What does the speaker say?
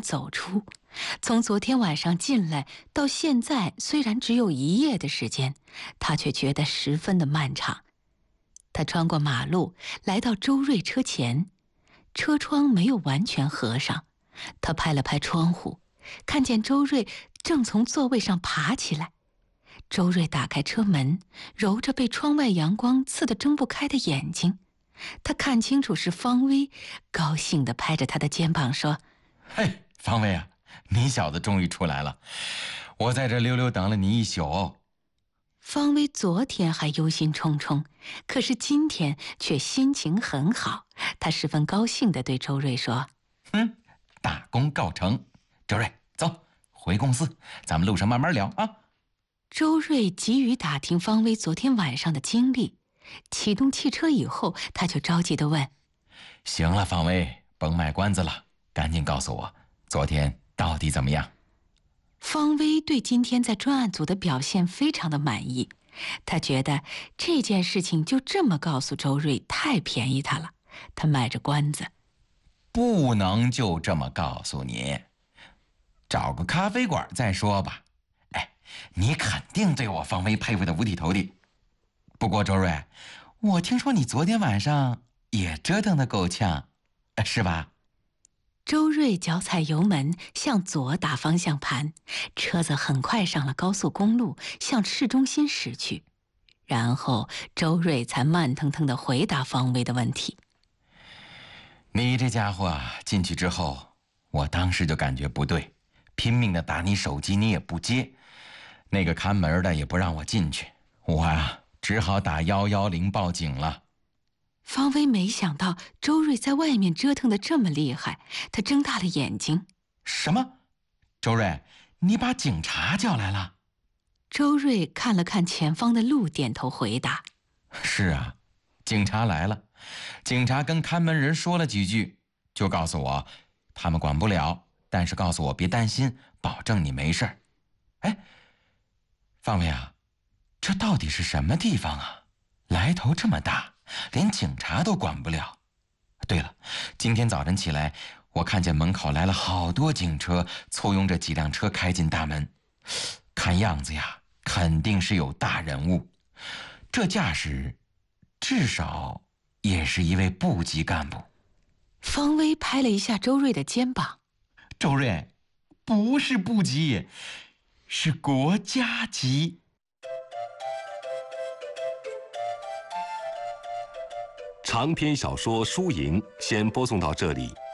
走出。从昨天晚上进来到现在，虽然只有1夜的时间，他却觉得十分的漫长。他穿过马路，来到周瑞车前，车窗没有完全合上。他拍了拍窗户，看见周瑞正从座位上爬起来。周瑞打开车门，揉着被窗外阳光刺得睁不开的眼睛。他看清楚是方薇，高兴地拍着他的肩膀说：“ 嘿，方薇啊，你小子终于出来了，我在这溜溜等了你一宿。” 方薇昨天还忧心忡忡，可是今天却心情很好。他十分高兴地对周瑞说：“ 大功告成，周瑞，走，回公司，咱们路上慢慢聊啊。” 周瑞急于打听方薇昨天晚上的经历，启动汽车以后，他就着急地问：“ 行了，方薇，甭卖关子了，赶紧告诉我，昨天到底怎么样？” 方薇对今天在专案组的表现非常的满意，他觉得这件事情就这么告诉周瑞太便宜他了，他卖着关子：“ 不能就这么告诉你，找个咖啡馆再说吧。你肯定对我方薇佩服的五体投地。不过周瑞，我听说你昨天晚上也折腾得够呛，是吧？” 周瑞脚踩油门，向左打方向盘，车子很快上了高速公路，向市中心驶去。然后周瑞才慢腾腾地回答方薇的问题：“ 你这家伙啊，进去之后，我当时就感觉不对，拼命地打你手机，你也不接，那个看门的也不让我进去，我啊只好打110报警了。” 方薇没想到周瑞在外面折腾得这么厉害，他睁大了眼睛：“ 什么？周瑞，你把警察叫来了？” 周瑞看了看前方的路，点头回答：“ 是啊，警察来了。警察跟看门人说了几句，就告诉我他们管不了，但是告诉我别担心，保证你没事儿。”方薇啊，这到底是什么地方啊？来头这么大，连警察都管不了。对了，今天早晨起来，我看见门口来了好多警车，簇拥着几辆车开进大门。看样子呀，肯定是有大人物。这架势，至少也是一位部级干部。 方薇拍了一下周瑞的肩膀：“ 周瑞，不是部级，是国家级。” 长篇小说《输赢》先播送到这里，